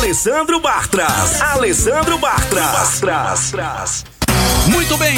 Alessandro Bartras. Muito bem,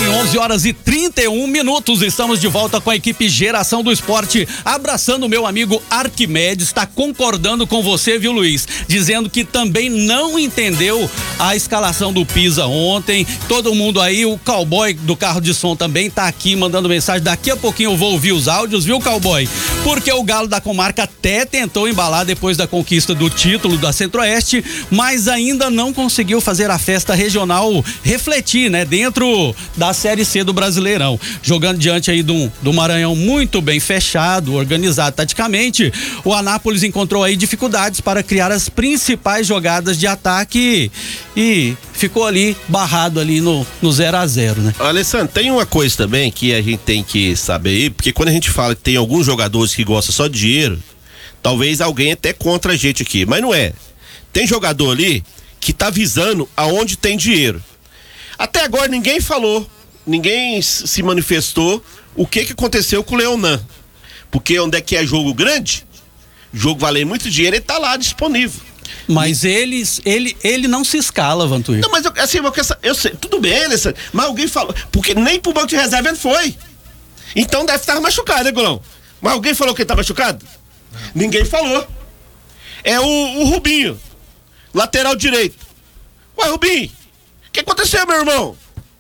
11h31, estamos de volta com a equipe Geração do Esporte, abraçando o meu amigo Arquimedes, está concordando com você, viu, Luiz? Dizendo que também não entendeu a escalação do Pisa ontem, todo mundo aí, o cowboy do carro de som também tá aqui mandando mensagem, daqui a pouquinho eu vou ouvir os áudios, viu, cowboy? Porque o Galo da Comarca até tentou embalar depois da conquista do título da Centro-Oeste, mas ainda não conseguiu fazer a festa regional refletir, né, dentro da Série C do Brasileirão, jogando diante aí do Maranhão muito bem fechado, organizado taticamente. O Anápolis encontrou aí dificuldades para criar as principais jogadas de ataque e ficou ali barrado ali no 0-0, né? Alessandro, tem uma coisa também que a gente tem que saber aí, porque quando a gente fala que tem alguns jogadores que gostam só de dinheiro, talvez alguém até contra a gente aqui, mas não é. Tem jogador ali que tá visando aonde tem dinheiro. Até agora ninguém falou, ninguém se manifestou o que aconteceu com o Leonan. Porque onde é que é jogo grande, jogo valendo muito dinheiro, ele tá lá disponível. Mas ele não se escala, Vantuí. Não, mas eu sei, tudo bem, Alessandro, mas alguém falou, porque nem pro banco de reserva ele foi. Então deve estar machucado, né, Golão? Mas alguém falou que ele tá machucado? Não. Ninguém falou. É o Rubinho, lateral direito. Ué, Rubinho, o que aconteceu, meu irmão?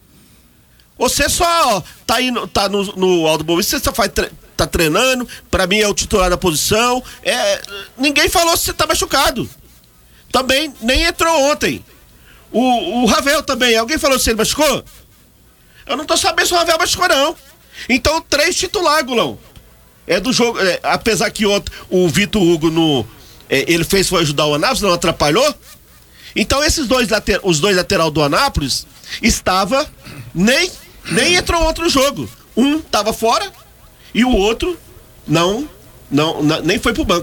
Você só tá aí no Aldo Boavista, você só tá treinando, pra mim é o titular da posição. Ninguém falou se você tá machucado. Também nem entrou ontem. O Ravel também, alguém falou se ele machucou? Eu não tô sabendo se o Ravel machucou, não. Então 3 titular, Gulão. É do jogo, apesar que ontem o Vitor Hugo ele foi ajudar o Anápolis, não atrapalhou. Então os dois lateral do Anápolis estava nem entrou outro jogo. Um estava fora e o outro nem foi pro banco.